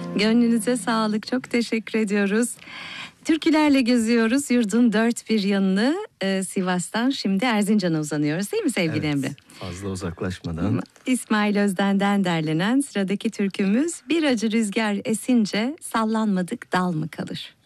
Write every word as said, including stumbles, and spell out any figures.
Gönlünüze sağlık. Çok teşekkür ediyoruz. Türkülerle geziyoruz yurdun dört bir yanını. Ee, Sivas'tan şimdi Erzincan'a uzanıyoruz değil mi sevgili Evet, Emre? fazla uzaklaşmadan. İsmail Özden'den derlenen sıradaki türkümüz Bir acı rüzgar esince sallanmadık dal mı kalır?